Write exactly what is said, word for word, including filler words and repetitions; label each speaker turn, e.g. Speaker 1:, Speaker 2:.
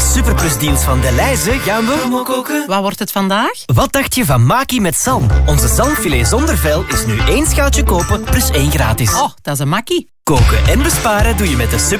Speaker 1: de Superplusdienst van Delhaize gaan we promo koken.
Speaker 2: Wat wordt het vandaag?
Speaker 1: Wat dacht je van Maki met zalm? Onze zalmfilet zonder vel is nu één schaaltje kopen plus één gratis.
Speaker 2: Oh, dat is een makkie.
Speaker 1: Koken en besparen doe je met de Super